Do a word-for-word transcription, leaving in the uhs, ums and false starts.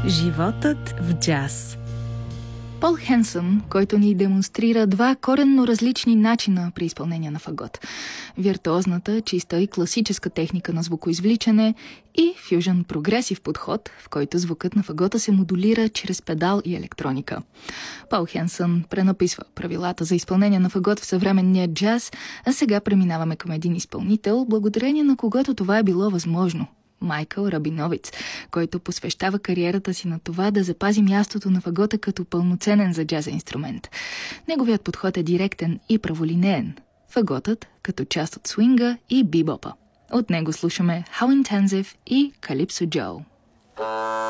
Животът в джаз. Пол Хенсън, който ни демонстрира два коренно различни начина при изпълнение на фагот. Виртуозната, чиста и класическа техника на звукоизвличане и фюжън прогресив подход, в който звукът на фагота се модулира чрез педал и електроника. Пол Хенсън пренаписва правилата за изпълнение на фагот в съвременния джаз, а сега преминаваме към един изпълнител, благодарение на когото това е било възможно. Майкъл Рабиновиц, който посвещава кариерата си на това да запази мястото на фагота като пълноценен за джаза инструмент. Неговият подход е директен и праволинеен. Фаготът като част от свинга и бибопа. От него слушаме How Intensive и Calypso Joe.